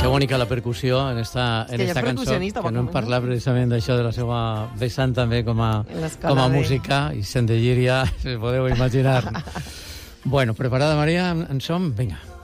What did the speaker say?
que bonica la percussió en esta cançó, que no hem parlat precisament d'això de la seva vessant també com a música, i Sent de Llíria, si podeu imaginar. Bueno, preparada, Maria? En som? Vinga.